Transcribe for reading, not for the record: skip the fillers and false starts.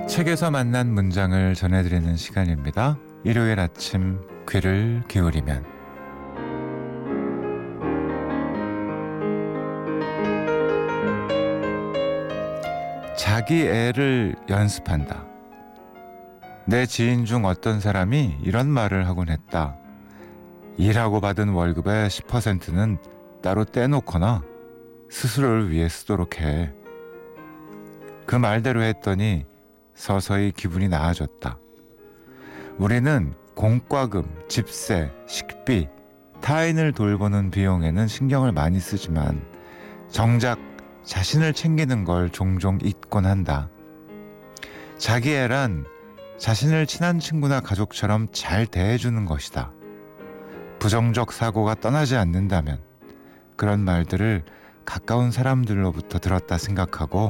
책에서 만난 문장을 전해드리는 시간입니다. 일요일 아침 귀를 기울이면. 자기 애를 연습한다. 내 지인 중 어떤 사람이 이런 말을 하곤 했다. 일하고 받은 월급의 10%는 따로 떼놓거나 스스로를 위해 쓰도록 해. 그 말대로 했더니 서서히 기분이 나아졌다. 우리는 공과금, 집세, 식비, 타인을 돌보는 비용에는 신경을 많이 쓰지만 정작 자신을 챙기는 걸 종종 잊곤 한다. 자기 애란 자신을 친한 친구나 가족처럼 잘 대해주는 것이다. 부정적 사고가 떠나지 않는다면 그런 말들을 가까운 사람들로부터 들었다 생각하고